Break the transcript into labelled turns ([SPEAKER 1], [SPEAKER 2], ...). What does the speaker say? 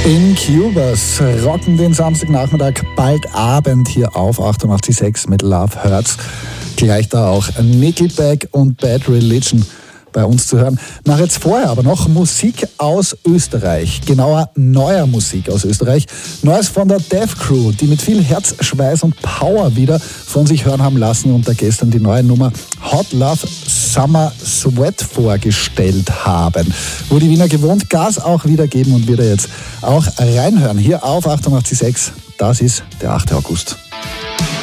[SPEAKER 1] Incubus rocken den Samstagnachmittag, bald Abend hier auf 88.6 mit Love Hurts. Gleich da auch Nickelback und Bad Religion bei uns zu hören. Nach jetzt vorher aber noch Musik aus Österreich, genauer neuer Musik aus Österreich. Neues von der Death Crew, die mit viel Herz, Schweiß und Power wieder von sich hören haben lassen und da gestern die neue Nummer Hot Love Summer Sweat vorgestellt haben. Wo die Wiener gewohnt Gas auch wieder geben und wieder jetzt auch reinhören. Hier auf 88.6, das ist der 8. August.